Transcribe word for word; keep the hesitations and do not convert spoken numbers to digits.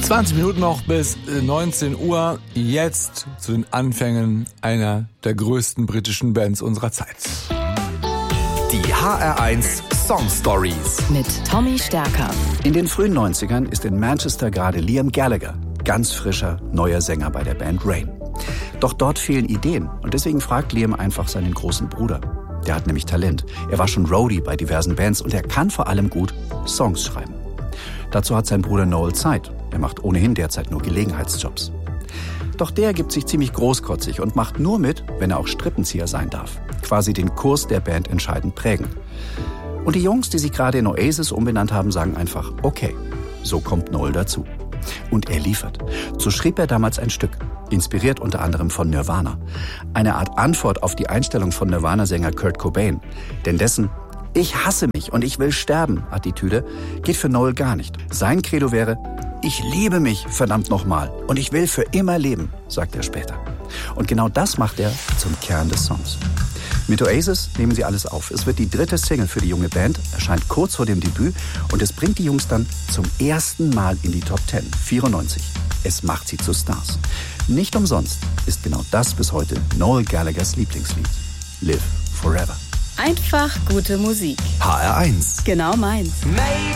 zwanzig Minuten noch bis neunzehn Uhr. Jetzt zu den Anfängen einer der größten britischen Bands unserer Zeit. Die H R eins Song Stories mit Tommy Stärker. In den frühen neunzigern ist in Manchester gerade Liam Gallagher, ganz frischer, neuer Sänger bei der Band Rain. Doch dort fehlen Ideen und deswegen fragt Liam einfach seinen großen Bruder. Der hat nämlich Talent. Er war schon Roadie bei diversen Bands und er kann vor allem gut Songs schreiben. Dazu hat sein Bruder Noel Zeit. Er macht ohnehin derzeit nur Gelegenheitsjobs. Doch der gibt sich ziemlich großkotzig und macht nur mit, wenn er auch Strippenzieher sein darf. Quasi den Kurs der Band entscheidend prägen. Und die Jungs, die sich gerade in Oasis umbenannt haben, sagen einfach, okay, so kommt Noel dazu. Und er liefert. So schrieb er damals ein Stück, inspiriert unter anderem von Nirvana. Eine Art Antwort auf die Einstellung von Nirvana-Sänger Kurt Cobain. Denn dessen "Ich hasse mich und ich will sterben" Attitüde geht für Noel gar nicht. Sein Credo wäre, "Ich liebe mich, verdammt nochmal, und ich will für immer leben", sagt er später. Und genau das macht er zum Kern des Songs. Mit Oasis nehmen sie alles auf. Es wird die dritte Single für die junge Band, erscheint kurz vor dem Debüt und es bringt die Jungs dann zum ersten Mal in die Top Ten, vierundneunzig. Es macht sie zu Stars. Nicht umsonst ist genau das bis heute Noel Gallaghers Lieblingslied. Live Forever. Einfach gute Musik. H R eins. Genau meins.